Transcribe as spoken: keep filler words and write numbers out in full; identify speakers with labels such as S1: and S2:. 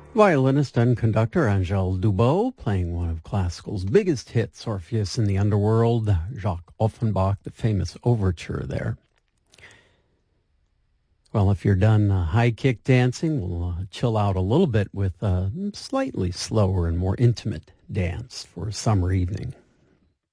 S1: Violinist and conductor Angèle Dubot playing one of classical's biggest hits, Orpheus in the Underworld, Jacques Offenbach, the famous overture there. Well, if you're done uh, high kick dancing, we'll uh, chill out a little bit with a slightly slower and more intimate dance for a summer evening.